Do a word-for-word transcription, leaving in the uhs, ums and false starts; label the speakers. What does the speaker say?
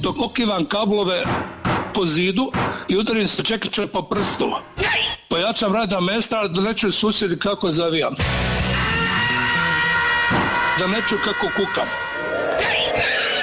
Speaker 1: dok okivam kablove po zidu i udarim se čekiće po prstu. Pojačam radna mesta da ne čuju susjedi kako zavijam. Da ne čuju kako kukam.